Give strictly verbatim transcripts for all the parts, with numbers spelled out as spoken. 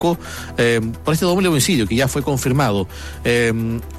eh, por este doble homicidio que ya fue confirmado. Eh,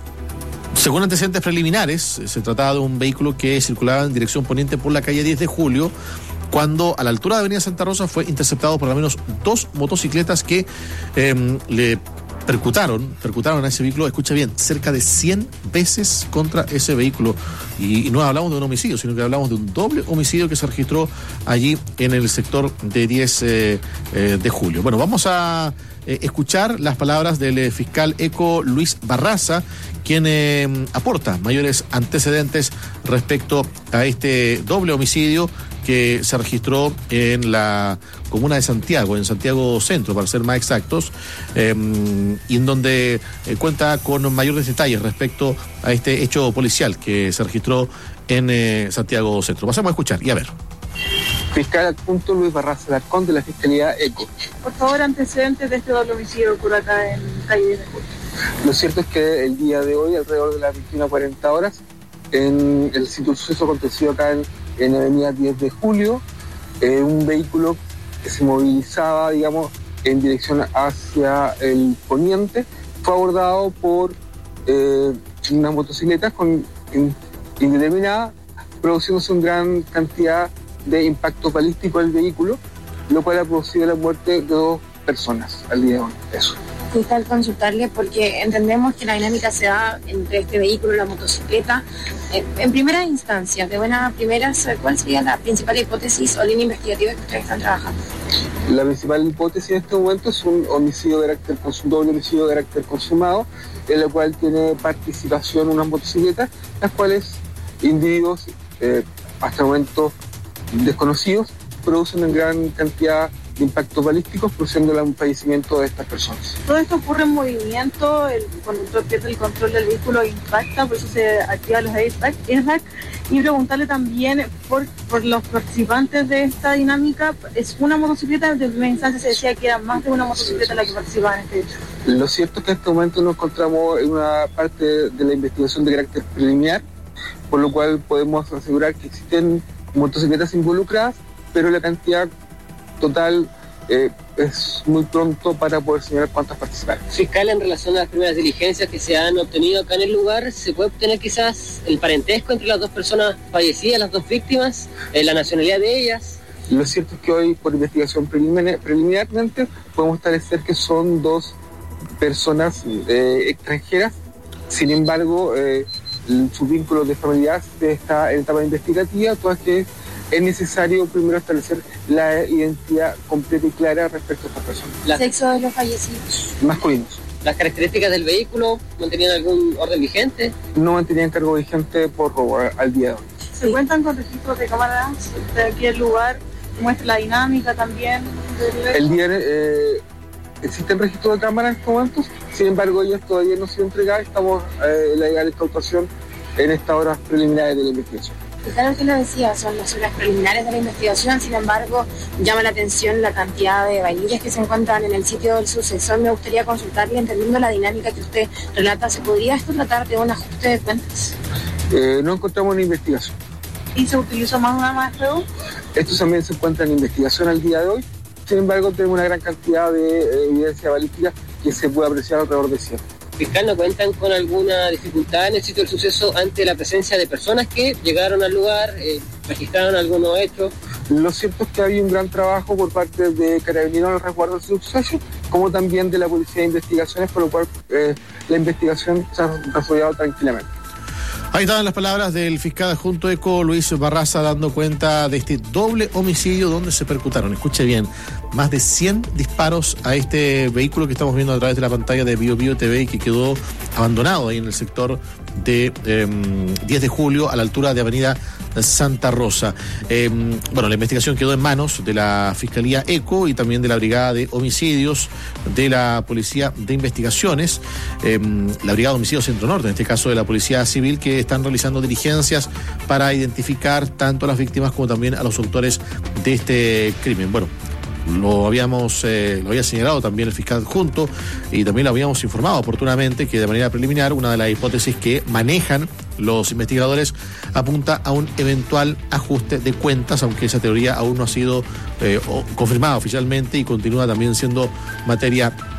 según antecedentes preliminares, se trataba de un vehículo que circulaba en dirección poniente por la calle diez de julio, cuando a la altura de Avenida Santa Rosa fue interceptado por al menos dos motocicletas que eh, le percutaron, percutaron a ese vehículo, escucha bien, cerca de cien veces contra ese vehículo. Y, y no hablamos de un homicidio, sino que hablamos de un doble homicidio que se registró allí en el sector de diez eh, eh, de julio. Bueno, vamos a eh, escuchar las palabras del eh, fiscal Eco Luis Barraza, quien eh, aporta mayores antecedentes respecto a este doble homicidio que se registró en la comuna de Santiago, en Santiago Centro, para ser más exactos, eh, y en donde eh, cuenta con mayores detalles respecto a este hecho policial que se registró en eh, Santiago Centro. Pasamos a escuchar y a ver. Fiscal adjunto Luis Barraza Alarcón, de la Fiscalía ECO. Por favor, antecedentes de este doble homicidio por acá en calle diez de julio. Lo cierto es que el día de hoy, alrededor de las veintiuna cuarenta horas, en el sitio del suceso acontecido acá en, en Avenida diez de julio, eh, un vehículo que se movilizaba, digamos, en dirección hacia el poniente, fue abordado por eh, unas motocicletas con in, indeterminada, produciéndose una gran cantidad de impacto balístico al vehículo, lo cual ha producido la muerte de dos personas al día de hoy. Eso. Fiscal, consultarle porque entendemos que la dinámica se da entre este vehículo y la motocicleta. Eh, en primera instancia, de buenas primeras, ¿cuál sería la principal hipótesis o línea investigativa que ustedes están trabajando? La principal hipótesis en este momento es un homicidio de carácter consumado, doble homicidio de carácter consumado, en el cual tiene participación unas motocicletas, las cuales individuos eh, hasta el momento desconocidos producen en gran cantidad de impactos balísticos, produciendo el fallecimiento de estas personas. Todo esto ocurre en movimiento, el conductor pierde el control del vehículo e impacta, por eso se activan los airbags. Y preguntarle también por, por los participantes de esta dinámica, ¿es una motocicleta? De primera instancia se decía que era más de una motocicleta la que participaba en este hecho. Lo cierto es que en este momento nos encontramos en una parte de la investigación de carácter preliminar, por lo cual podemos asegurar que existen motocicletas involucradas, pero la cantidad total eh, es muy pronto para poder señalar cuántas participaron. Fiscal, en relación a las primeras diligencias que se han obtenido acá en el lugar, ¿se puede obtener quizás el parentesco entre las dos personas fallecidas, las dos víctimas, eh, la nacionalidad de ellas? Lo cierto es que hoy, por investigación preliminar, preliminarmente, podemos establecer que son dos personas eh, extranjeras. Sin embargo, eh, su vínculo de familiaridad está en etapa investigativa, todas que es necesario primero establecer la identidad completa y clara respecto a estas personas. ¿El sexo de los fallecidos? Masculinos. ¿Las características del vehículo mantenían algún orden vigente? No mantenían cargo vigente por robo al día de hoy. ¿Se cuentan con registros de cámaras de aquí el lugar? ¿Muestra la dinámica también? Del... El día eh, existen registros de cámaras en estos momentos, sin embargo ellas todavía no se han entregado, estamos eh, en la legal incautación en estas horas preliminares de la investigación. Claro que lo decía, son las horas preliminares de la investigación, sin embargo, llama la atención la cantidad de vainillas que se encuentran en el sitio del sucesor. Me gustaría consultarle, entendiendo la dinámica que usted relata, ¿se podría esto tratar de un ajuste de cuentas? Eh, no encontramos una investigación. ¿Y se utilizó más una más fuego? Esto también se encuentra en investigación al día de hoy, sin embargo, tenemos una gran cantidad de eh, evidencia balística que se puede apreciar alrededor de cien. Fiscal, ¿no cuentan con alguna dificultad en el sitio del suceso ante la presencia de personas que llegaron al lugar, eh, registraron algunos hechos? Lo cierto es que había un gran trabajo por parte de Carabineros en el resguardo del suceso, como también de la Policía de Investigaciones, por lo cual eh, la investigación se ha desarrollado tranquilamente. Ahí estaban las palabras del fiscal adjunto Eco Luis Barraza dando cuenta de este doble homicidio donde se percutaron, escuche bien, más de cien disparos a este vehículo que estamos viendo a través de la pantalla de Bio Bio T V y que quedó abandonado ahí en el sector de eh, diez de julio a la altura de Avenida Santa Rosa. Eh, bueno, la investigación quedó en manos de la Fiscalía Eco y también de la Brigada de Homicidios de la Policía de Investigaciones, eh, la Brigada de Homicidios Centro Norte, en este caso de la Policía Civil, que están realizando diligencias para identificar tanto a las víctimas como también a los autores de este crimen. Bueno, lo habíamos eh, lo había señalado también el fiscal adjunto y también lo habíamos informado oportunamente que de manera preliminar una de las hipótesis que manejan los investigadores apunta a un eventual ajuste de cuentas, aunque esa teoría aún no ha sido eh, confirmada oficialmente y continúa también siendo materia